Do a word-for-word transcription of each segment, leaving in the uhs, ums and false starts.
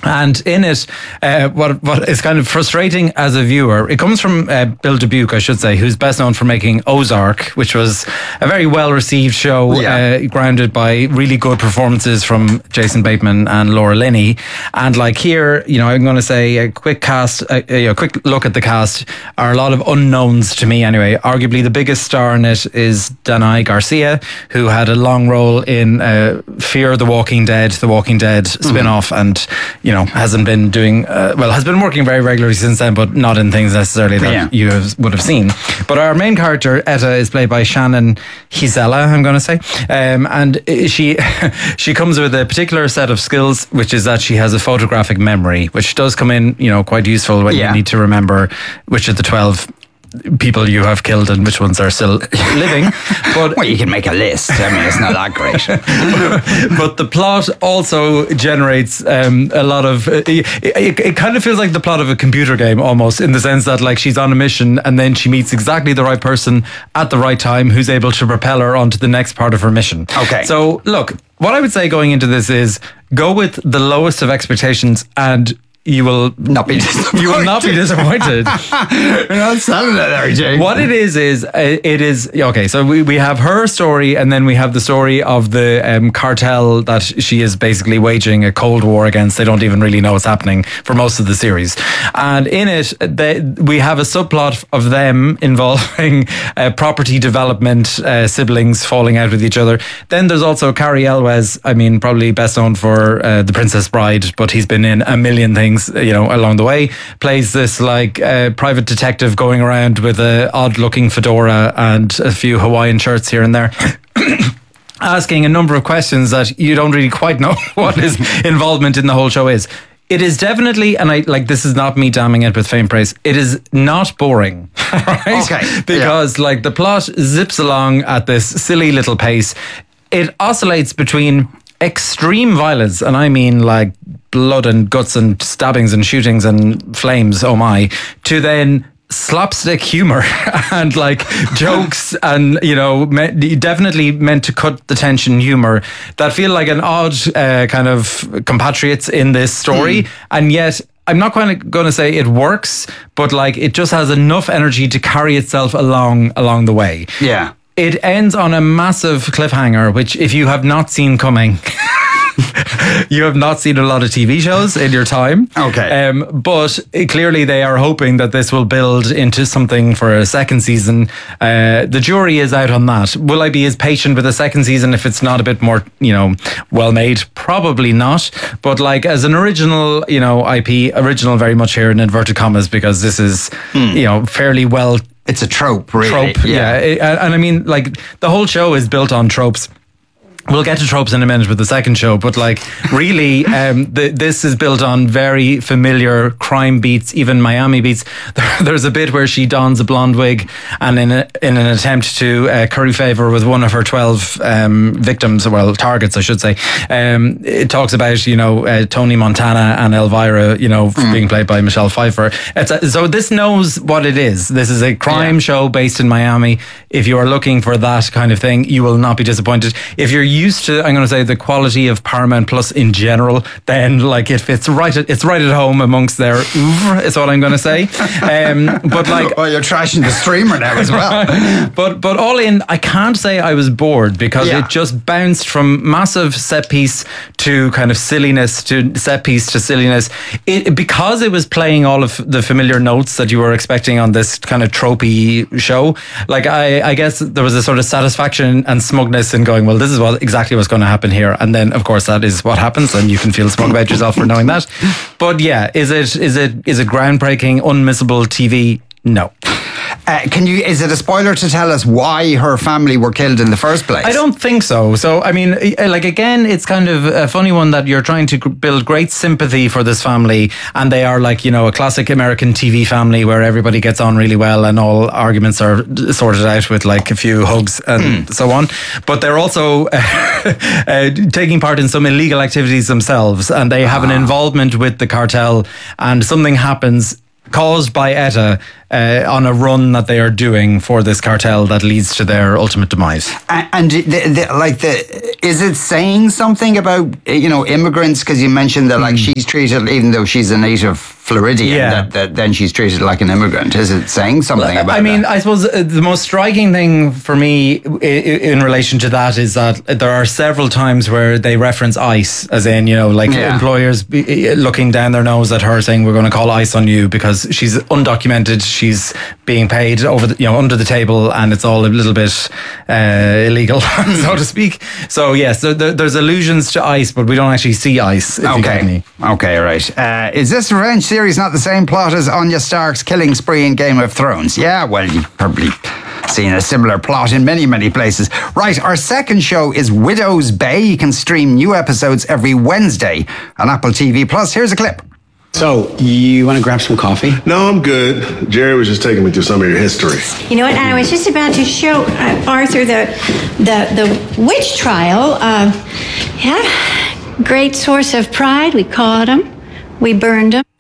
And in it, uh, what what is kind of frustrating as a viewer, it comes from uh, Bill Dubuque, I should say, who's best known for making Ozark, which was a very well-received show, yeah. uh, grounded by really good performances from Jason Bateman and Laura Linney. And like here, you know, I'm going to say a quick cast, a, a quick look at the cast are a lot of unknowns to me anyway. Arguably the biggest star in it is Danai Garcia, who had a long role in uh, Fear the Walking Dead, the Walking Dead spin-off, mm-hmm. and, you know, hasn't been doing uh, well has been working very regularly since then, but not in things necessarily that yeah. you have, would have seen. But our main character Etta is played by Shannon Hizela, I'm going to say, um, and she she comes with a particular set of skills, which is that she has a photographic memory, which does come in, you know, quite useful when yeah. you need to remember which of the twelve people you have killed and which ones are still living. But well, you can make a list. I mean, it's not that great. But the plot also generates um, a lot of uh, it, it, it kind of feels like the plot of a computer game almost, in the sense that like she's on a mission and then she meets exactly the right person at the right time who's able to propel her onto the next part of her mission. Okay. So look, what I would say going into this is go with the lowest of expectations and you will not be disappointed. You will not be disappointed. You're not selling it there, Jake. What it is is uh, it is okay. So we, we have her story, and then we have the story of the um, cartel that she is basically waging a cold war against. They don't even really know what's happening for most of the series, and in it they, we have a subplot of them involving uh, property development, uh, siblings falling out with each other. Then there's also Cary Elwes. I mean, probably best known for uh, The Princess Bride, but he's been in a million things, you know, along the way. Plays this like uh, private detective going around with a odd looking fedora and a few Hawaiian shirts here and there. Asking a number of questions that you don't really quite know what his involvement in the whole show is. It is definitely, and I like this is not me damning it with faint praise, it is not boring, right? Okay. Because yeah. like the plot zips along at this silly little pace. It oscillates between extreme violence, and I mean like blood and guts and stabbings and shootings and flames, oh my, to then slapstick humor and like jokes and, you know, me- definitely meant to cut the tension humor that feel like an odd uh, kind of compatriots in this story. Mm. And yet I'm not quite going to say it works, but like it just has enough energy to carry itself along along the way. Yeah. It ends on a massive cliffhanger, which if you have not seen coming, you have not seen a lot of T V shows in your time. Okay. Um, but it, clearly they are hoping that this will build into something for a second season. Uh, the jury is out on that. Will I be as patient with a second season if it's not a bit more, you know, well made? Probably not. But like as an original, you know, I P, original very much here in inverted commas, because this is, hmm. you know, fairly well. It's a trope, really. Trope, yeah. yeah. And I mean, like the whole show is built on tropes. We'll get to tropes in a minute with the second show, but like really, um, the, this is built on very familiar crime beats, even Miami beats. There, there's a bit where she dons a blonde wig, and in a, in an attempt to uh, curry favor with one of her twelve um, victims, well, targets, I should say, um, it talks about, you know, uh, Tony Montana and Elvira, you know, mm. being played by Michelle Pfeiffer. It's a, so this knows what it is. This is a crime yeah. show based in Miami. If you are looking for that kind of thing, you will not be disappointed. If you're used to, I'm going to say, the quality of Paramount Plus in general, then like it fits right at, it's right at home amongst their oeuvre, is what I'm going to say. Um, but like, well, you're trashing the streamer now as well. but but all in, I can't say I was bored, because yeah. it just bounced from massive set piece to kind of silliness to set piece to silliness. It, because it was playing all of the familiar notes that you were expecting on this kind of tropey show. Like I, I guess there was a sort of satisfaction and smugness in going, well, this is what exactly what's going to happen here, and then of course that is what happens, and you can feel smug about yourself for knowing that. But yeah, is it is it is it groundbreaking, unmissable T V? No. Uh, can you? Is it a spoiler to tell us why her family were killed in the first place? I don't think so. So I mean, like again, it's kind of a funny one that you're trying to build great sympathy for this family, and they are like, you know, a classic American T V family where everybody gets on really well and all arguments are sorted out with like a few hugs and mm. so on. But they're also uh, uh, taking part in some illegal activities themselves, and they have ah. an involvement with the cartel, and something happens caused by ETA uh, on a run that they are doing for this cartel that leads to their ultimate demise. And, and the, the, like the, is it saying something about, you know, immigrants? Because you mentioned that like mm. she's treated, even though she's a native Floridian, yeah. that, that then she's treated like an immigrant. Is it saying something well, about I mean, that? I suppose uh, the most striking thing for me in, in relation to that is that there are several times where they reference ICE, as in, you know, like yeah. employers be, looking down their nose at her saying, we're going to call ICE on you because she's undocumented, she's being paid over the, you know, under the table, and it's all a little bit uh, illegal, so to speak. So yes, there, there's allusions to ICE, but we don't actually see ICE. If okay, you get me. Okay, right. Uh, is this revenge series not the same plot as Arya Stark's killing spree in Game of Thrones? Yeah, well, you've probably seen a similar plot in many, many places. Right, our second show is Widow's Bay. You can stream new episodes every Wednesday on Apple T V Plus. Here's a clip. So, you want to grab some coffee? No, I'm good. Jerry was just taking me through some of your history. You know what? I was just about to show uh, Arthur the the the witch trial. Uh, yeah, great source of pride. We caught him. We burned him.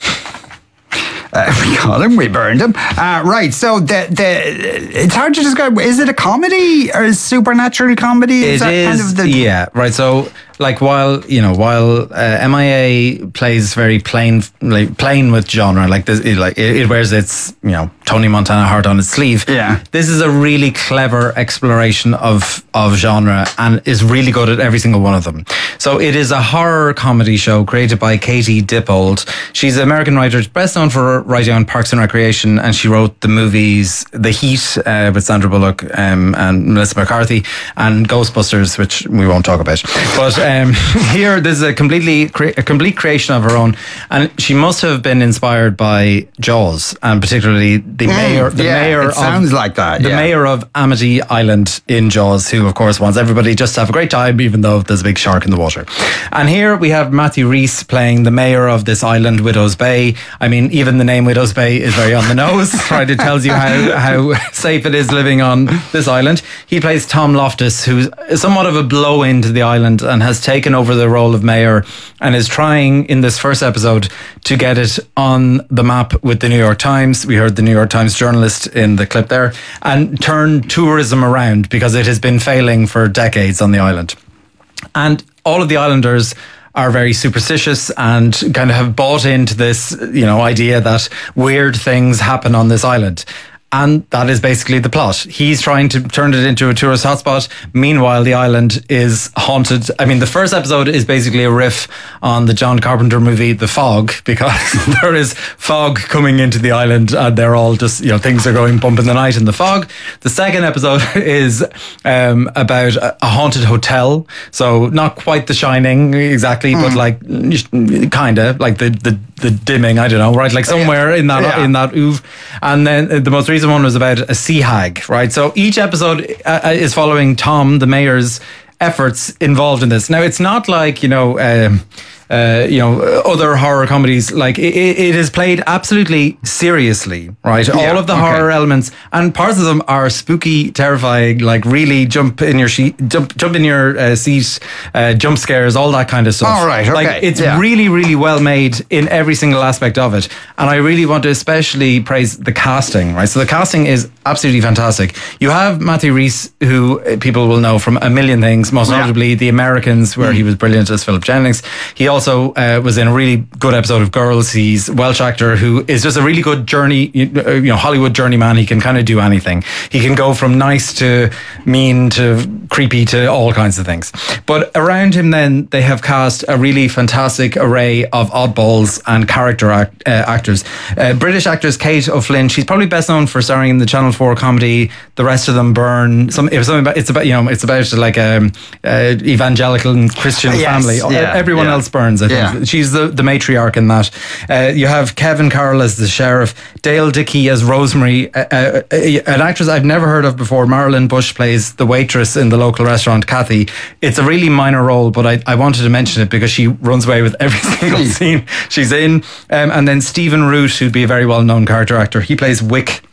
Uh, we caught him, we burned him. Uh, right, so the the it's hard to describe. Is it a comedy or is supernatural comedy? Is it that is, kind of the yeah, right. So, like, while you know, while uh, M I A plays very plain, like plain with genre, like this, it, like it, it wears its you know Tony Montana heart on its sleeve. Yeah, this is a really clever exploration of of genre and is really good at every single one of them. So it is a horror comedy show created by Katie Dippold. She's an American writer, best known for writing on Parks and Recreation, and she wrote the movies The Heat uh, with Sandra Bullock um, and Melissa McCarthy, and Ghostbusters, which we won't talk about. But um, here, this is a completely cre- a complete creation of her own, and she must have been inspired by Jaws, and particularly the mm, mayor. The yeah, mayor it of, sounds like that. The yeah. mayor of Amity Island in Jaws, who of course wants everybody just to have a great time, even though there's a big shark in the water. And here we have Matthew Rhys playing the mayor of this island, Widow's Bay. I mean, even the name Widow's Bay is very on the nose, right? It tells you how, how safe it is living on this island. He plays Tom Loftus, who's somewhat of a blow into the island and has taken over the role of mayor and is trying in this first episode to get it on the map with the New York Times. We heard the New York Times journalist in the clip there, and turn tourism around because it has been failing for decades on the island. And all of the islanders are very superstitious and kind of have bought into this, you know, idea that weird things happen on this island. And that is basically the plot. He's trying to turn it into a tourist hotspot. Meanwhile, the island is haunted. I mean, the first episode is basically a riff on the John Carpenter movie, The Fog, because there is fog coming into the island and they're all just, you know, things are going bump in the night in the fog. The second episode is um, about a, a haunted hotel. So not quite The Shining exactly, mm. but like kind of like the, the, the dimming, I don't know, right? Like somewhere in that, yeah. in that oeuvre. And then the most recent one was about a sea hag, right? So each episode uh, is following Tom, the mayor's efforts involved in this. Now, it's not like, you know, um, uh, you know, other horror comedies. Like it, it is played absolutely seriously, right? Yeah, all of the okay. horror elements, and parts of them are spooky, terrifying. Like really jump in your sheet, jump, jump in your uh, seat, uh, jump scares, all that kind of stuff. All right, okay. Like it's yeah. really, really well made in every single aspect of it. And I really want to especially praise the casting, right? So the casting is absolutely fantastic. You have Matthew Rhys, who people will know from a million things, most yeah. notably The Americans, where mm. he was brilliant as Philip Jennings. He also uh, was in a really good episode of Girls. He's a Welsh actor who is just a really good journey, you know, Hollywood journeyman. He can kind of do anything. He can go from nice to mean to creepy to all kinds of things. But around him then, they have cast a really fantastic array of oddballs and character act, uh, actors. Uh, British actress Kate O'Flynn, she's probably best known for starring in the Channel four comedy The Rest of Them Burn. Some, it was something about, it's about, you know, it's about like a, a evangelical and Christian yes, family. Yeah, Everyone yeah. else burns, I think. Yeah. She's the, the matriarch in that. Uh, you have Kevin Carroll as the sheriff, Dale Dickey as Rosemary, uh, uh, an actress I've never heard of before. Marilyn Bush plays the waitress in the local restaurant, Kathy. It's a really minor role, but I, I wanted to mention it because she runs away with every single scene she's in. Um, and then Stephen Root, who'd be a very well-known character actor, he plays Wick.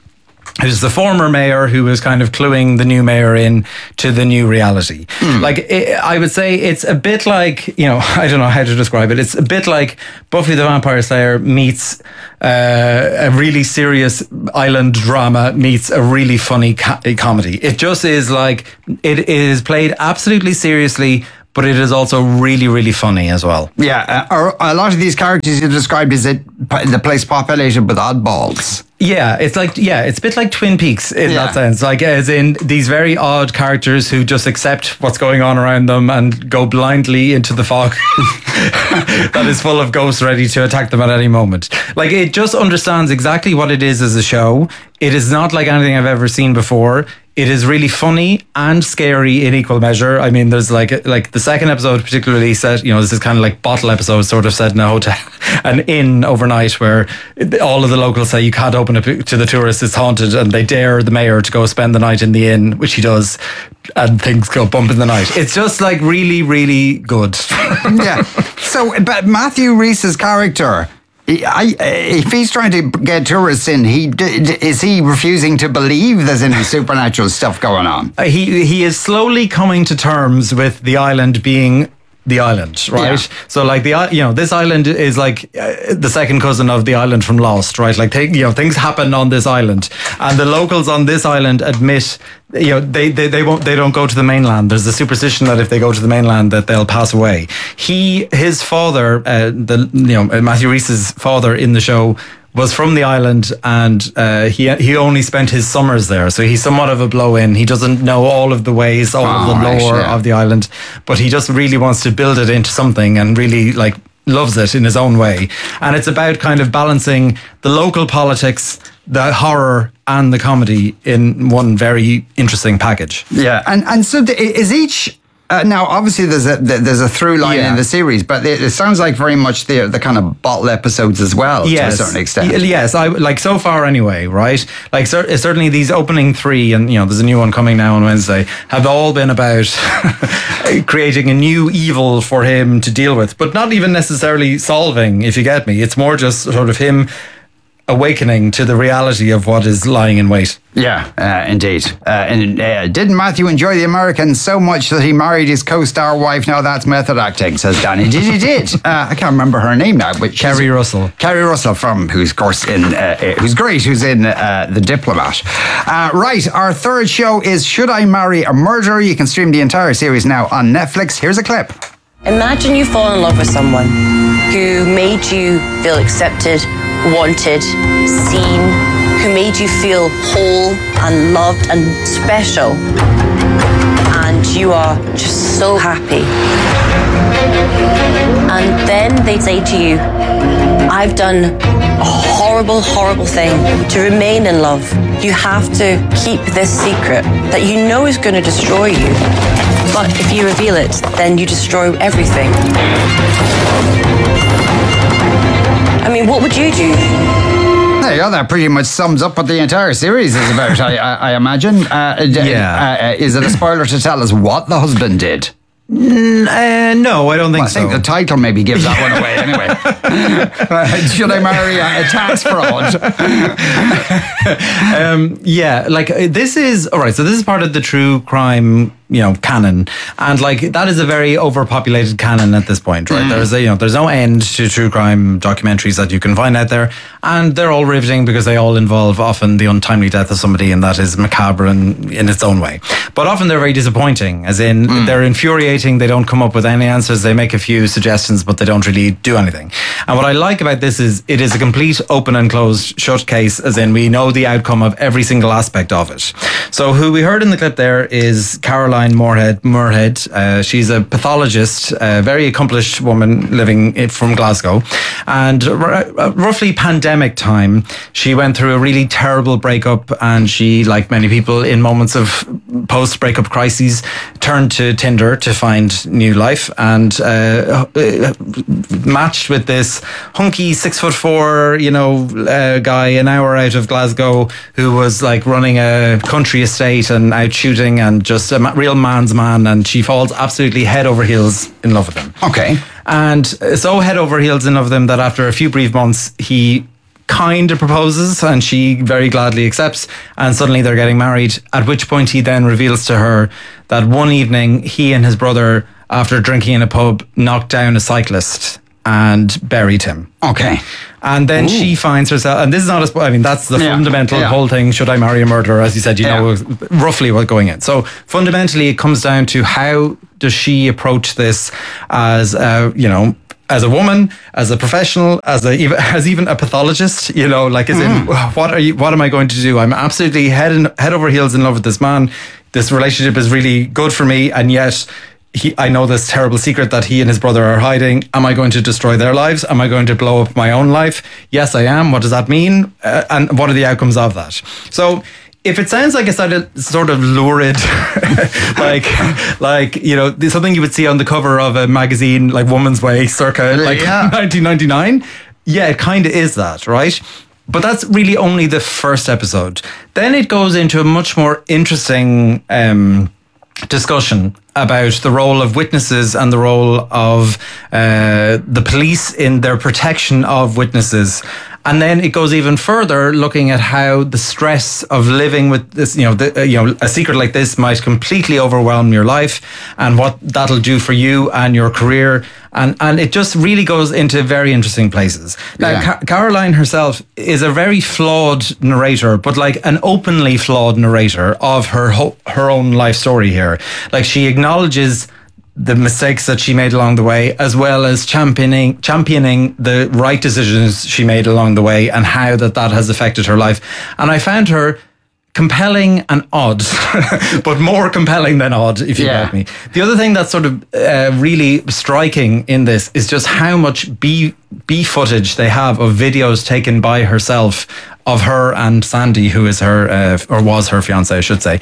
who's the former mayor who was kind of cluing the new mayor in to the new reality. Mm. Like, it, I would say it's a bit like, you know, I don't know how to describe it. It's a bit like Buffy the Vampire Slayer meets uh, a really serious island drama meets a really funny co- comedy. It just is like, it is played absolutely seriously, but it is also really, really funny as well. Yeah, uh, a lot of these characters you described, is it the place populated with oddballs? Yeah, it's like, yeah, it's a bit like Twin Peaks in yeah. that sense. Like, as in these very odd characters who just accept what's going on around them and go blindly into the fog that is full of ghosts ready to attack them at any moment. Like, it just understands exactly what it is as a show. It is not like anything I've ever seen before. It is really funny and scary in equal measure. I mean, there's like like the second episode particularly set, you know, this is kind of like bottle episode sort of set in a hotel, an inn overnight where all of the locals say you can't open it to the tourists, it's haunted, and they dare the mayor to go spend the night in the inn, which he does, and things go bump in the night. It's just like really, really good. Yeah. So, but Matthew Rhys's character, I, if he's trying to get tourists in, he is he refusing to believe there's any supernatural stuff going on? Uh, he he is slowly coming to terms with the island being the island, right? Yeah. So like the you know this island is like uh, the second cousin of the island from Lost, right? Like they, you know things happen on this island, and the locals on this island admit, you know, they, they, they won't, they don't go to the mainland. There's a superstition that if they go to the mainland that they'll pass away. He, his father, uh, the, you know, Matthew Rhys's father in the show was from the island, and uh, he he only spent his summers there. So he's somewhat of a blow-in. He doesn't know all of the ways, all oh, of the lore right, yeah. of the island, but he just really wants to build it into something and really like loves it in his own way. And it's about kind of balancing the local politics, the horror and the comedy in one very interesting package. Yeah, and and so the, is each uh, now obviously there's a there's a through line yeah. in the series, but it, it sounds like very much the the kind of bottle episodes as well, yes. to a certain extent. Y- yes, I like so far anyway, right? Like cer- certainly these opening three, and you know there's a new one coming now on Wednesday, have all been about creating a new evil for him to deal with, but not even necessarily solving, if you get me. It's more just sort of him awakening to the reality of what is lying in wait. Yeah, uh, indeed. Uh, and uh, didn't Matthew enjoy the Americans so much that he married his co-star wife? Now that's method acting, says Danny. Did he did? Uh, I can't remember her name now, but Kerry Russell. Kerry Russell, from who's of course in, uh, who's great, who's in uh, The Diplomat. Uh, right, our third show is Should I Marry a Murderer? You can stream the entire series now on Netflix. Here's a clip. Imagine you fall in love with someone who made you feel accepted, wanted, seen, who made you feel whole and loved and special, and you are just so happy. And then they say to you, I've done a horrible, horrible thing. To remain in love, you have to keep this secret that you know is going to destroy you. But if you reveal it, then you destroy everything. I mean, what would you do? There you go. That pretty much sums up what the entire series is about, I, I, I imagine. Uh, yeah. Uh, is it a spoiler to tell us what the husband did? Mm, uh, no, I don't think well, I so. I think the title maybe gives that one away anyway. Should I marry a, a tax fraud? um, yeah, like this is, all right, so this is part of the true crime, you know, canon. And like that is a very overpopulated canon at this point, right? Mm. There's a, you know, there's no end to true crime documentaries that you can find out there. And they're all riveting because they all involve often the untimely death of somebody, and that is macabre in, in its own way. But often they're very disappointing, as in mm. they're infuriating. They don't come up with any answers. They make a few suggestions, but they don't really do anything. And what I like about this is it is a complete open and closed shut case, as in we know the outcome of every single aspect of it. So who we heard in the clip there is Caroline Moorhead. Moorhead. Uh, she's a pathologist, a very accomplished woman living from Glasgow. And r- roughly pandemic time, she went through a really terrible breakup, and she, like many people in moments of post-breakup crises, turned to Tinder to find new life, and uh, matched with this hunky six foot four, you know, uh, guy an hour out of Glasgow who was like running a country estate and out shooting and just a ma- real man's man, and she falls absolutely head over heels in love with him. Okay. And so head over heels in love with him that after a few brief months he kind of proposes, and she very gladly accepts, and suddenly they're getting married, at which point he then reveals to her that one evening he and his brother, after drinking in a pub, knocked down a cyclist and buried him. Okay. And then Ooh. she finds herself, and this is not a, I mean, that's the yeah. fundamental yeah. whole thing. Should I marry a murderer? As you said, you yeah. know roughly what's going in. So fundamentally, it comes down to how does she approach this as, uh, you know, as a woman, as a professional, as a as even a pathologist, you know, like as mm. in, what are you? What am I going to do? I'm absolutely head and head over heels in love with this man. This relationship is really good for me, and yet he, I know this terrible secret that he and his brother are hiding. Am I going to destroy their lives? Am I going to blow up my own life? Yes, I am. What does that mean? Uh, and what are the outcomes of that? So, if it sounds like a sort of, sort of lurid, like, like, you know, something you would see on the cover of a magazine like Woman's Way circa like yeah. nineteen ninety-nine, yeah, it kind of is that, right? But that's really only the first episode. Then it goes into a much more interesting um, discussion about the role of witnesses and the role of uh, the police in their protection of witnesses. And then it goes even further, looking at how the stress of living with this, you know, the, uh, you know, a secret like this might completely overwhelm your life, and what that'll do for you and your career. And and it just really goes into very interesting places. Now, yeah. Ca- Caroline herself is a very flawed narrator, but like an openly flawed narrator of her ho- her own life story here. Like, she acknowledges the mistakes that she made along the way, as well as championing championing the right decisions she made along the way, and how that that has affected her life. And I found her compelling and odd, but more compelling than odd, if you yeah. get me. The other thing that's sort of uh, really striking in this is just how much B B footage they have of videos taken by herself of her and Sandy, who is her, uh, or was her fiance, I should say.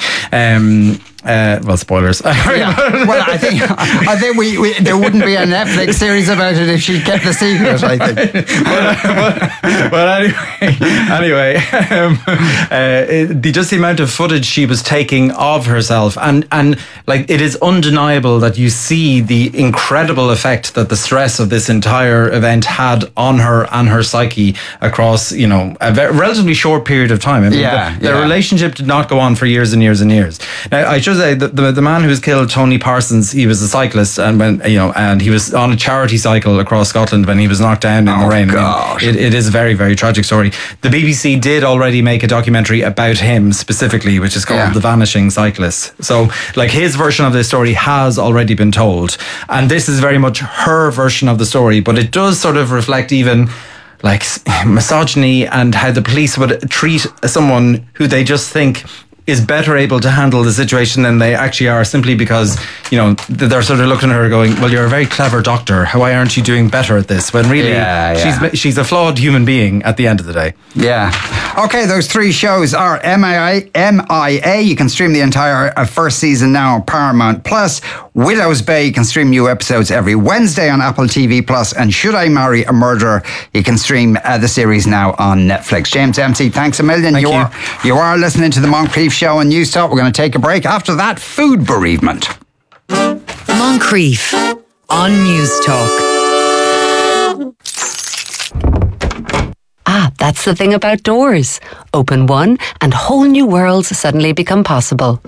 Um, uh, well, spoilers. Yeah. Well, I think I think we, we there wouldn't be a Netflix series about it if she kept the secret, I think. but, but, but anyway, anyway um, uh, it, the, just the amount of footage she was taking of herself, and, and like, it is undeniable that you see the incredible effect that the stress of this entire event had on her and her psyche across, you know, a very, relatively short period of time. I mean, yeah, the, their yeah. relationship did not go on for years and years and years. Now, I should say the, the the man who was killed, Tony Parsons, he was a cyclist, and when you know, and he was on a charity cycle across Scotland when he was knocked down in oh, the rain. God. It, it is a very, very tragic story. The B B C did already make a documentary about him specifically, which is called yeah. The Vanishing Cyclist. So, like, his version of this story has already been told, and this is very much her version of the story, but it does sort of reflect even like misogyny and how the police would treat someone who they just think is better able to handle the situation than they actually are, simply because, you know, they're sort of looking at her going, well, you're a very clever doctor, why aren't you doing better at this? When really yeah, yeah. she's she's a flawed human being at the end of the day. Yeah. Okay, those three shows are M I A. You can stream the entire uh, first season now on Paramount Plus. Widow's Bay, you can stream new episodes every Wednesday on Apple T V Plus. And Should I Marry a Murderer, you can stream uh, the series now on Netflix. James Dempsey, thanks a million. Thank you, you. Are, you are listening to the Moncrief Show on News Talk. We're going to take a break. After that, food bereavement. Moncrief on News Talk. Ah, that's the thing about doors. Open one and whole new worlds suddenly become possible.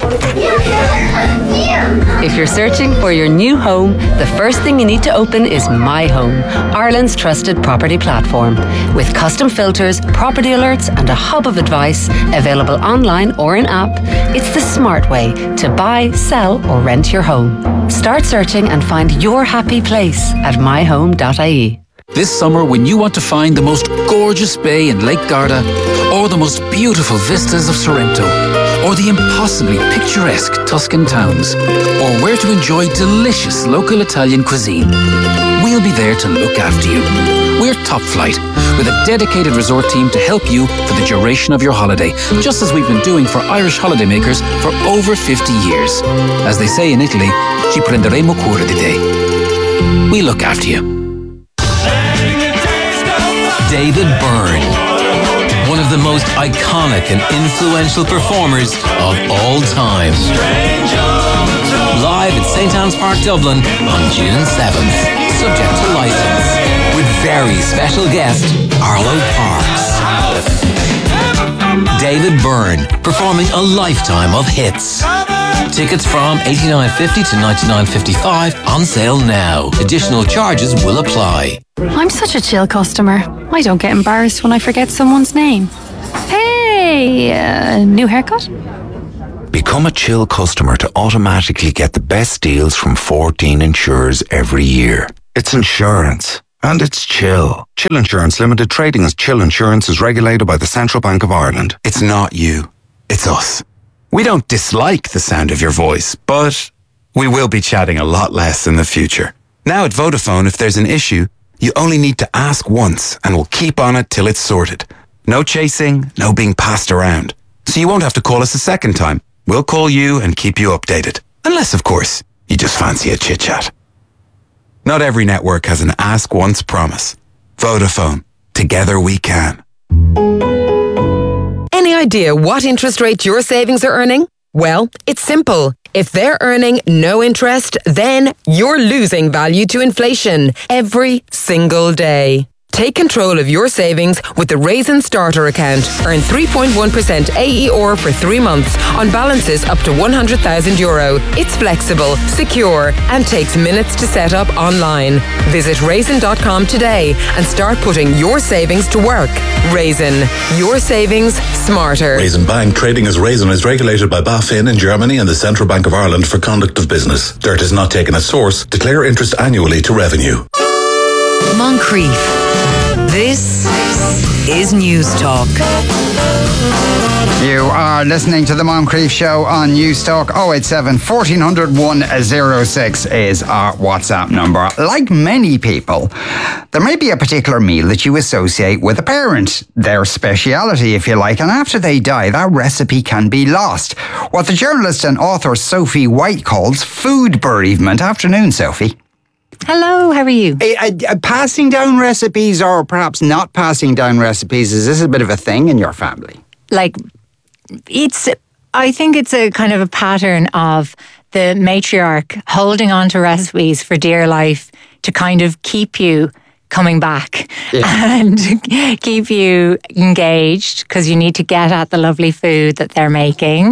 If you're searching for your new home, the first thing you need to open is My Home, Ireland's trusted property platform. With custom filters, property alerts, and a hub of advice available online or in app, it's the smart way to buy, sell, or rent your home. Start searching and find your happy place at my home dot I E. This summer, when you want to find the most gorgeous bay in Lake Garda, or the most beautiful vistas of Sorrento, or the impossibly picturesque Tuscan towns, or where to enjoy delicious local Italian cuisine, we'll be there to look after you. We're Top Flight, with a dedicated resort team to help you for the duration of your holiday, just as we've been doing for Irish holidaymakers for over fifty years. As they say in Italy, ci prenderemo cura di te. We look after you. David Byrne, one of the most iconic and influential performers of all time. Live at Saint Anne's Park, Dublin on June seventh, subject to licence, with very special guest, Arlo Parks. David Byrne, performing a lifetime of hits. Tickets from eighty-nine fifty to ninety-nine fifty-five on sale now. Additional charges will apply. I'm such a chill customer. I don't get embarrassed when I forget someone's name. Hey, uh, new haircut? Become a Chill customer to automatically get the best deals from fourteen insurers every year. It's insurance. And it's Chill. Chill Insurance Limited, trading as Chill Insurance, is regulated by the Central Bank of Ireland. It's not you. It's us. We don't dislike the sound of your voice, but we will be chatting a lot less in the future. Now at Vodafone, if there's an issue, you only need to ask once and we'll keep on it till it's sorted. No chasing, no being passed around. So you won't have to call us a second time. We'll call you and keep you updated. Unless, of course, you just fancy a chit-chat. Not every network has an ask once promise. Vodafone. Together we can. Any idea what interest rate your savings are earning? Well, it's simple. If they're earning no interest, then you're losing value to inflation every single day. Take control of your savings with the Raisin Starter account. Earn three point one percent A E R for three months on balances up to one hundred thousand euro. It's flexible, secure, and takes minutes to set up online. Visit raisin dot com today and start putting your savings to work. Raisin, your savings smarter. Raisin Bank, trading as Raisin, is regulated by BaFin in Germany and the Central Bank of Ireland for conduct of business. Dirt is not taken at source. Declare interest annually to revenue. Moncrief. This is News Talk. You are listening to the Moncrief Show on News Talk. oh eight seven, fourteen hundred, one oh six is our WhatsApp number. Like many people, there may be a particular meal that you associate with a parent, their speciality, if you like, and after they die, that recipe can be lost. What the journalist and author Sophie White calls food bereavement. Afternoon, Sophie. Hello, how are you? Uh, uh, passing down recipes, or perhaps not passing down recipes, is this a bit of a thing in your family? Like, it's, I think it's a kind of a pattern of the matriarch holding on to recipes for dear life to kind of keep you coming back yeah. and keep you engaged because you need to get at the lovely food that they're making.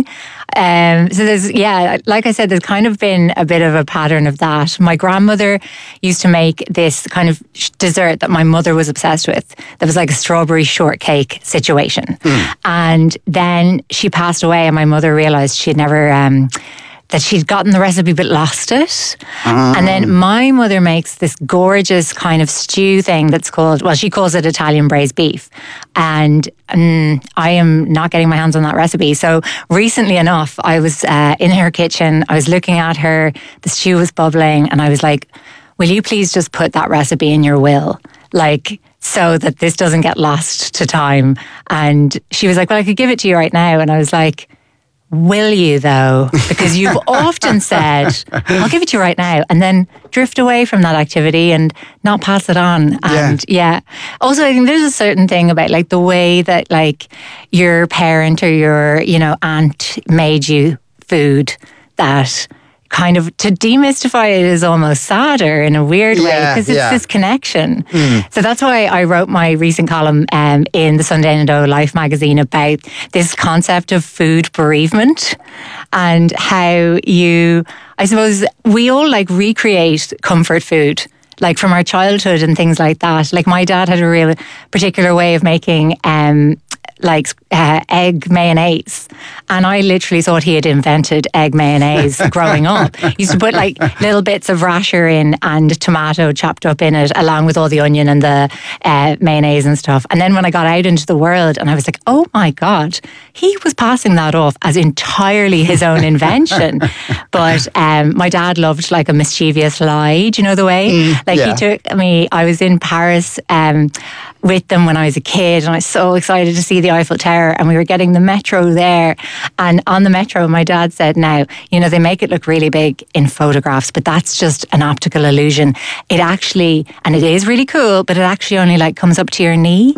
Um, so there's, yeah, like I said, there's kind of been a bit of a pattern of that. My grandmother used to make this kind of dessert that my mother was obsessed with. That was like a strawberry shortcake situation. Mm. And then she passed away and my mother realised she'd never... Um, that she'd gotten the recipe but lost it. Um. And then my mother makes this gorgeous kind of stew thing that's called, well, she calls it Italian braised beef. And um, I am not getting my hands on that recipe. So recently enough, I was uh, in her kitchen, I was looking at her, the stew was bubbling, and I was like, will you please just put that recipe in your will? Like, so that this doesn't get lost to time. And she was like, well, I could give it to you right now. And I was like, will you though? Because you've often said, I'll give it to you right now, and then drift away from that activity and not pass it on. And yeah. yeah. Also, I think there's a certain thing about like the way that like your parent or your, you know, aunt made you food that kind of, to demystify it is almost sadder in a weird way yeah, because it's yeah. this connection. Mm. So that's why I wrote my recent column um, in the Sunday and O Life magazine about this concept of food bereavement and how you, I suppose, we all like recreate comfort food, like from our childhood and things like that. Like my dad had a real particular way of making um, like uh, egg mayonnaise, and I literally thought he had invented egg mayonnaise growing up. He used to put like little bits of rasher in and tomato chopped up in it, along with all the onion and the uh, mayonnaise and stuff. And then when I got out into the world, and I was like, oh my God, he was passing that off as entirely his own invention. But um, my dad loved like a mischievous lie. Do you know the way? Mm, like yeah. he took me, I was in Paris um, with them when I was a kid, and I was so excited to see the Eiffel Tower, and we were getting the metro there, and on the metro my dad said, now, you know, they make it look really big in photographs, but that's just an optical illusion. It actually, and it is really cool, but it actually only like comes up to your knee.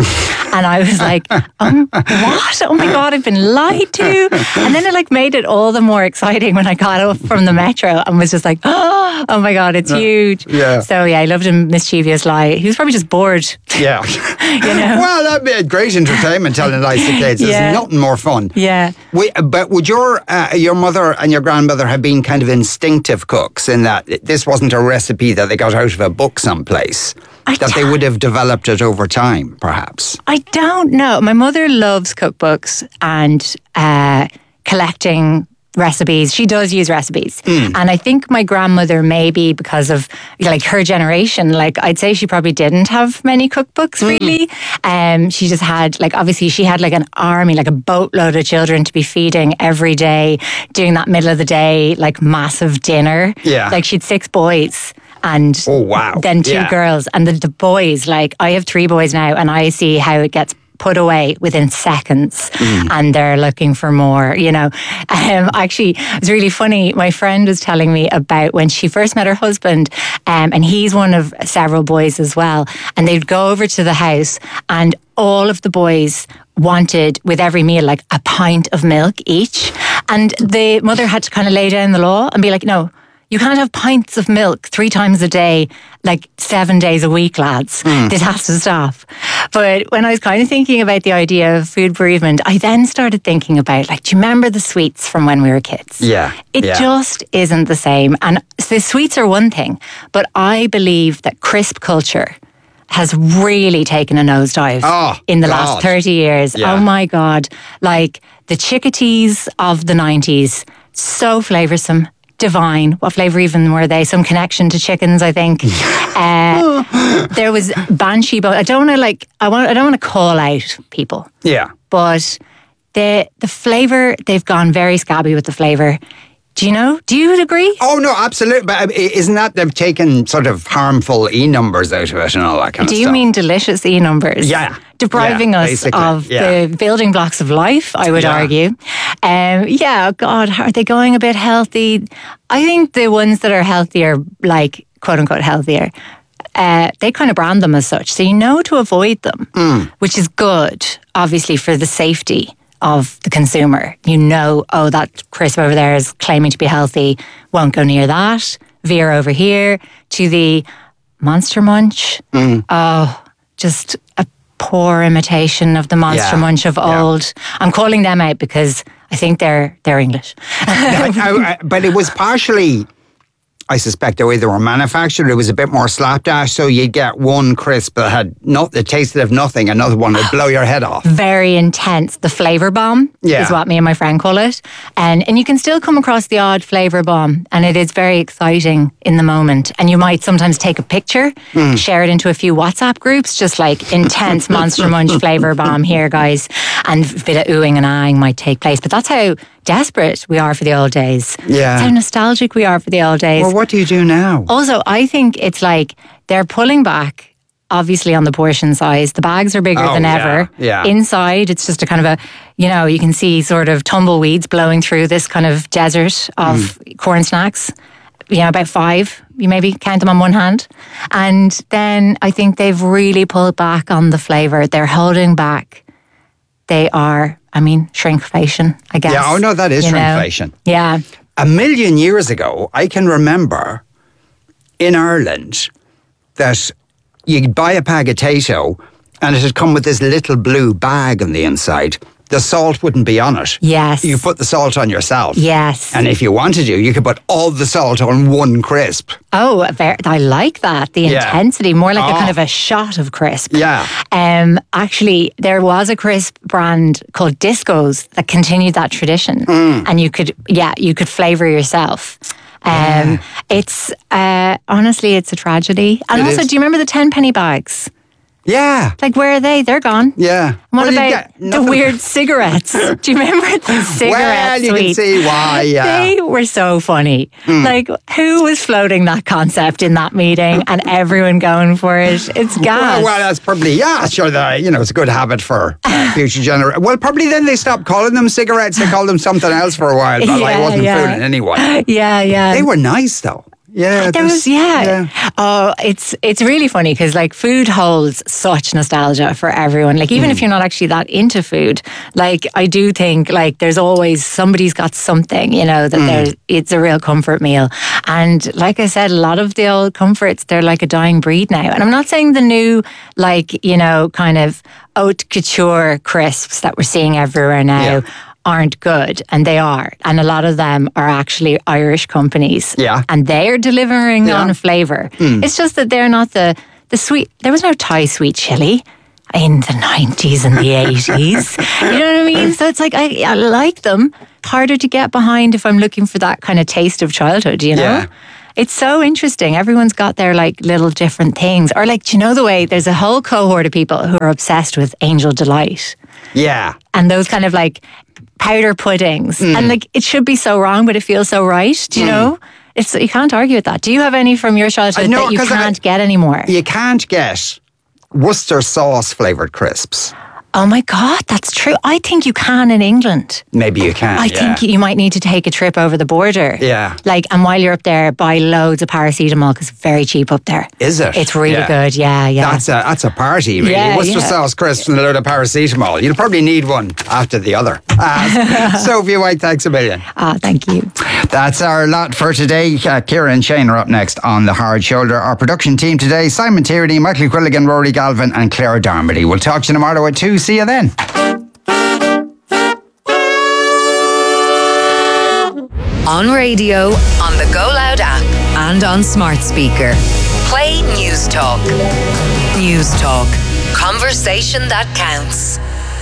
And I was like, um, what? Oh my God, I've been lied to. And then it like made it all the more exciting when I got up from the metro and was just like, oh, oh my God, it's huge. Yeah. So yeah, I loved a mischievous lie. He was probably just bored. Yeah. You know? Well, that'd be a great entertainment, telling lies to kids. There's Yeah. nothing more fun. Yeah. We, but would your uh, your mother and your grandmother have been kind of instinctive cooks in that this wasn't a recipe that they got out of a book someplace? I that they would have developed it over time, perhaps? I don't know. My mother loves cookbooks and uh, collecting recipes. She does use recipes. Mm. And I think my grandmother, maybe because of like her generation, like I'd say she probably didn't have many cookbooks really. Um, she just had like, obviously she had like an army, like a boatload of children to be feeding every day, doing that middle of the day, like massive dinner. Yeah. Like she had six boys. And oh, wow. then two Yeah. girls. And the, the boys, like I have three boys now, and I see how it gets put away within seconds, Mm. and they're looking for more, you know. Um, actually, it's really funny. My friend was telling me about when she first met her husband, um, and he's one of several boys as well. And they'd go over to the house, and all of the boys wanted, with every meal, like a pint of milk each. And the mother had to kind of lay down the law and be like, no, you can't have pints of milk three times a day, like seven days a week, lads. Mm. This has to stop. But when I was kind of thinking about the idea of food bereavement, I then started thinking about, like, do you remember the sweets from when we were kids? Yeah. It yeah. just isn't the same. And the sweets are one thing, but I believe that crisp culture has really taken a nosedive oh, in the God. last thirty years. Yeah. Oh my God. Like the Chickatees of the nineties, so flavoursome. Divine. What flavour even were they? Some connection to chickens, I think. uh, there was Banshee, but I don't want to like. I want. I don't want to call out people, Yeah. but the the flavour, they've gone very scabby with the flavour. Do you know? Do you agree? Oh, no, absolutely. But isn't that they've taken sort of harmful E numbers out of it and all that kind Do of you stuff? mean delicious E numbers? Yeah. Depriving Yeah, us basically, of yeah. the building blocks of life, I would Yeah. argue. Um, yeah, God, are they going a bit healthy? I think the ones that are healthier, like quote unquote healthier, uh, they kind of brand them as such. So you know to avoid them, Mm. which is good, obviously, for the safety of the consumer. You know, oh, that crisp over there is claiming to be healthy, won't go near that. Veer over here to the Monster Munch. Mm. Oh, just a poor imitation of the Monster Yeah, Munch of yeah. old. I'm calling them out because I think they're they're English. I- I- I- but it was partially, I suspect, the way they were manufactured. It was a bit more slapdash, so you'd get one crisp that had not the tasted of nothing, another one would blow your head off. Very intense. The flavor bomb Yeah. is what me and my friend call it. And and you can still come across the odd flavor bomb, and it is very exciting in the moment. And you might sometimes take a picture, Mm. share it into a few WhatsApp groups, just like intense Monster Munch flavor bomb here, guys. And a bit of oohing and ahhing might take place. But that's how desperate we are for the old days. Yeah. That's how nostalgic we are for the old days. Well, what do you do now? Also, I think it's like they're pulling back, obviously, on the portion size. The bags are bigger Oh, than yeah, ever. yeah. Inside, it's just a kind of a, you know, you can see sort of tumbleweeds blowing through this kind of desert of Mm. corn snacks. You know, about five, you maybe count them on one hand. And then I think they've really pulled back on the flavour. They're holding back. They are, I mean, shrinkflation, I guess. Yeah, oh no, that is you know? shrinkflation. Yeah. A million years ago, I can remember in Ireland that you'd buy a bag of potato and it had come with this little blue bag on the inside. The salt wouldn't be on it. Yes. You put the salt on yourself. Yes. And if you wanted to, you could put all the salt on one crisp. Oh, very, I like that. The Yeah. intensity, more like a Oh. kind of a shot of crisp. Yeah. Um, actually, there was a crisp brand called Discos that continued that tradition, Mm. and you could, yeah, you could flavor yourself. Um, It's uh, honestly, it's a tragedy. And It also, is. do you remember the ten penny bags? Yeah. Like, where are they? They're gone. Yeah. What Well, you about get the nothing- weird cigarettes? Do you remember the cigarette Well, you can sweets? see why, yeah. They were so funny. Mm. Like, who was floating that concept in that meeting and everyone going for it? It's gas. Well, well, that's probably, yeah, sure, that, you know, it's a good habit for uh, future generations. Well, probably then they stopped calling them cigarettes. They called them something else for a while, but I Yeah, wasn't yeah. fooling anyone. Yeah, yeah. They were nice, though. Yeah, there was, yeah. yeah. Oh, it's it's really funny because like food holds such nostalgia for everyone. Like even mm. if you're not actually that into food, like I do think like there's always somebody's got something, you know, that mm. there's it's a real comfort meal. And like I said, a lot of the old comforts, they're like a dying breed now. And I'm not saying the new like, you know, kind of haute couture crisps that we're seeing everywhere now. Yeah. aren't good, and they are, and a lot of them are actually Irish companies, yeah, and they're delivering yeah. on flavour. Mm. It's just that they're not the the sweet. There was no Thai sweet chili in the nineties and the eighties. You know what I mean? So it's like I, I like them. Harder to get behind if I'm looking for that kind of taste of childhood. You know. Yeah. It's so interesting. Everyone's got their like little different things. Or like, do you know the way there's a whole cohort of people who are obsessed with Angel Delight? Yeah. And those kind of like powder puddings. Mm. And like, it should be so wrong, but it feels so right. Do you mm. know? It's you can't argue with that. Do you have any from your childhood know, that you can't I, get anymore? You can't get Worcester sauce flavoured crisps. Oh my God, that's true. I think you can in England. Maybe you can. I yeah. think you might need to take a trip over the border. Yeah. Like, and while you're up there, buy loads of paracetamol because it's very cheap up there. Is it? It's really yeah. good. Yeah, yeah. That's a that's a party, really. Yeah, Worcester yeah. sauce crisps and a load of paracetamol. You'll probably need one after the other. Uh, Sophie White, thanks a million. Ah, thank you. That's our lot for today. Uh, Ciara and Shane are up next on The Hard Shoulder. Our production team today: Simon Tierney, Michael Quilligan, Rory Galvin, and Claire Darmody. We'll talk to you tomorrow at two. See you then. On radio, on the Go Loud app, and on smart speaker. Play News Talk. News Talk. Conversation that counts.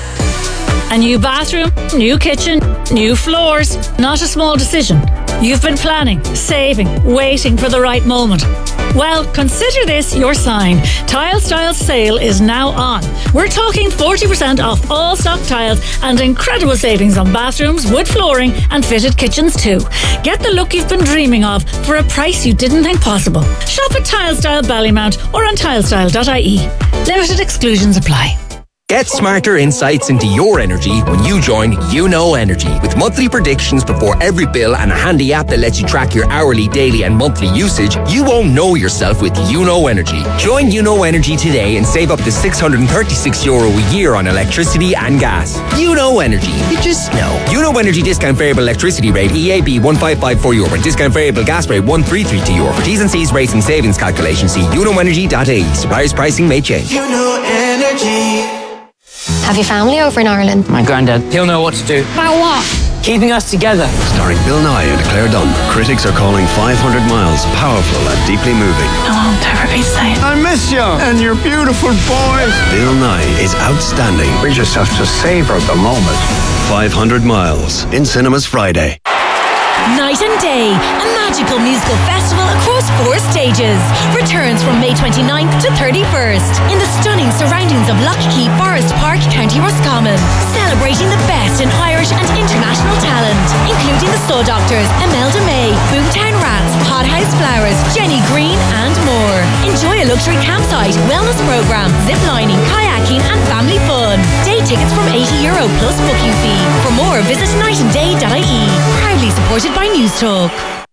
A new bathroom, new kitchen, new floors. Not a small decision. You've been planning, saving, waiting for the right moment. Well, consider this your sign. Tile Styles sale is now on. We're talking forty percent off all stock tiles and incredible savings on bathrooms, wood flooring and fitted kitchens too. Get the look you've been dreaming of for a price you didn't think possible. Shop at Tile Style Ballymount or on tilestyle dot I E. Limited exclusions apply. Get smarter insights into your energy when you join You Know Energy. With monthly predictions before every bill and a handy app that lets you track your hourly, daily and monthly usage, you won't know yourself with You Know Energy. Join You Know Energy today and save up to six hundred thirty-six euro a year on electricity and gas. You Know Energy. You just know. You Know Energy discount variable electricity rate E A B one five five four euro and discount variable gas rate one three three two euro. For T's and C's rates and savings calculation, see you know energy dot I E. Suppliers pricing may change. You Know Energy. Have your family over in Ireland? My granddad, he'll know what to do. About what? Keeping us together. Starring Bill Nye and Claire Dunn. Critics are calling five hundred miles powerful and deeply moving. I won't ever be the same. I miss you and your beautiful boys. Bill Nye is outstanding. We just have to savor the moment. five hundred miles in cinemas Friday. Night and Day, a magical musical festival across four stages, returns from May twenty-ninth to thirty-first in the stunning surroundings of Lockheed Forest Park, County Roscommon, celebrating the best in Irish and international talent, including the Soul Doctors, Imelda May, Boomtown Rats, Hothouse Flowers, Jenny Green and more. Enjoy a luxury campsite, wellness program, ziplining, kayaking and family fun. Day tickets from eighty euro plus booking fee. For more, visit night and day dot I E. Proudly supported by News Talk.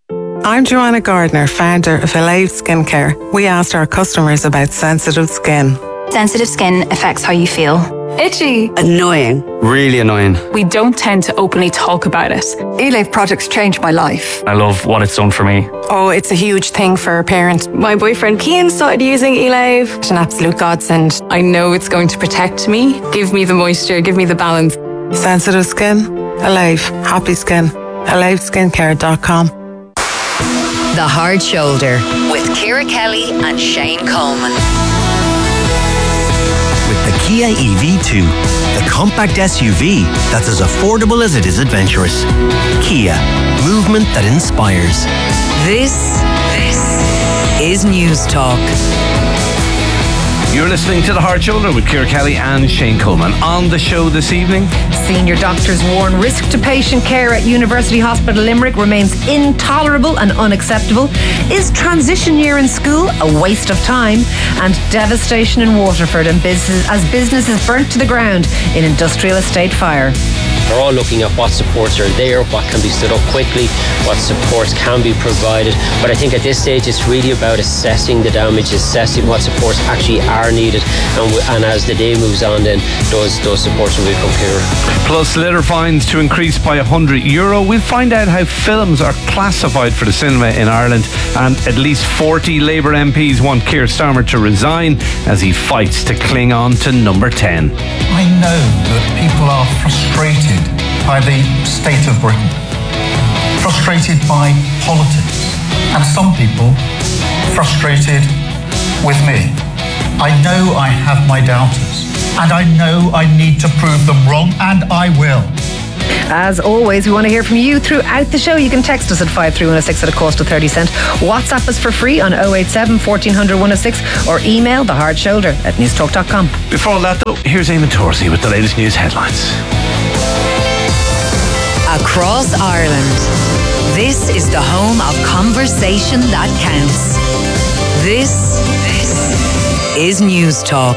I'm Joanna Gardner, founder of Elave Skincare. We asked our customers about sensitive skin. Sensitive skin affects how you feel. Itchy. Annoying. Really annoying. We don't tend to openly talk about it. Elave products changed my life. I love what it's done for me. Oh, it's a huge thing for a parent. My boyfriend Cian started using Elave. It's an absolute godsend. I know it's going to protect me, give me the moisture, give me the balance. Sensitive skin? Elave. Happy skin. elave skincare dot com. The Hard Shoulder with Ciara Kelly and Shane Coleman. With the Kia E V two, the compact S U V that's as affordable as it is adventurous. Kia, movement that inspires. This, this is News Talk. You're listening to The Hard Shoulder with Ciara Kelly and Shane Coleman. On the show this evening, senior doctors warn risk to patient care at University Hospital Limerick remains intolerable and unacceptable. Is transition year in school a waste of time? And devastation in Waterford and business, as business is burnt to the ground in industrial estate fire. We're all looking at what supports are there, what can be stood up quickly, what supports can be provided. But I think at this stage it's really about assessing the damage, assessing what supports actually are needed, and, w- and as the day moves on, then those those supports will become clearer. Plus litter fines to increase by one hundred euro. We'll find out how films are classified for the cinema in Ireland, and at least forty Labour M Ps want Keir Starmer to resign as he fights to cling on to number ten. I know that people are frustrated by the state of Britain, frustrated by politics, and some people frustrated with me. I know I have my doubters, and I know I need to prove them wrong, and I will. As always, we want to hear from you throughout the show. You can text us at five three one oh six at a cost of thirty cent. WhatsApp us for free on oh eight seven, fourteen hundred, one oh six, or email the hard shoulder at newstalk dot com. Before that though, here's Eamon Torsey with the latest news headlines. Across Ireland, this is the home of conversation that counts. This, this is News Talk.